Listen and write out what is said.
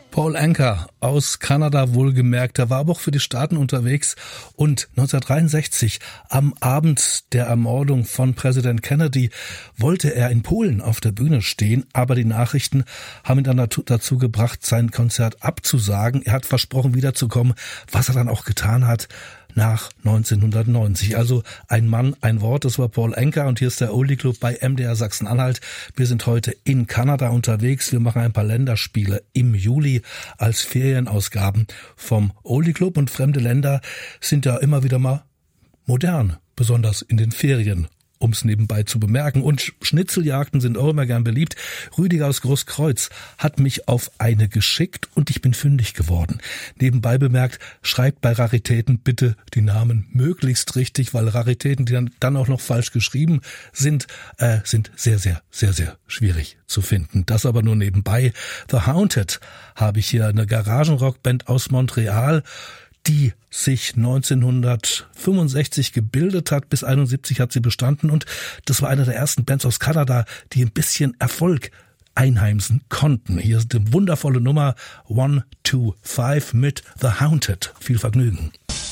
Paul Anka aus Kanada wohlgemerkt, er war aber auch für die Staaten unterwegs und 1963 am Abend der Ermordung von Präsident Kennedy wollte er in Polen auf der Bühne stehen, aber die Nachrichten haben ihn dann dazu gebracht, sein Konzert abzusagen. Er hat versprochen, wiederzukommen, was er dann auch getan hat nach 1990. Also ein Mann, ein Wort, das war Paul Anka und hier ist der Oldie Club bei MDR Sachsen-Anhalt. Wir sind heute in Kanada unterwegs. Wir machen ein paar Länderspiele im Juli als Ferienausgaben vom Oldie Club und fremde Länder sind ja immer wieder mal modern, besonders in den Ferien, um es nebenbei zu bemerken. Und Schnitzeljagden sind auch immer gern beliebt. Rüdiger aus Großkreuz hat mich auf eine geschickt und ich bin fündig geworden. Nebenbei bemerkt, schreibt bei Raritäten bitte die Namen möglichst richtig, weil Raritäten, die dann auch noch falsch geschrieben sind, sind sehr, sehr, sehr, sehr schwierig zu finden. Das aber nur nebenbei. The Haunted habe ich hier, eine Garagenrockband aus Montreal, die sich 1965 gebildet hat, bis 71 hat sie bestanden und das war eine der ersten Bands aus Kanada, die ein bisschen Erfolg einheimsen konnten. Hier ist eine wundervolle Nummer 1, 2, 5 mit The Haunted. Viel Vergnügen.